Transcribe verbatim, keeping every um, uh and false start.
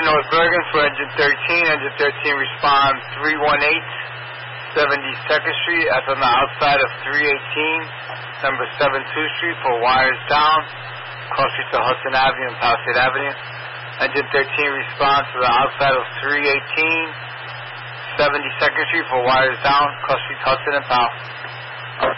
North Bergen for Engine thirteen. Engine thirteen respond three one eight, seventy-second Street. That's on the outside of three eighteen, number seventy-two Street for wires down. Cross street to Hudson Avenue and Palisade Avenue. Engine thirteen responds to the outside of three eighteen, seventy-second Street for wires down. Cross street to Hudson and Pal.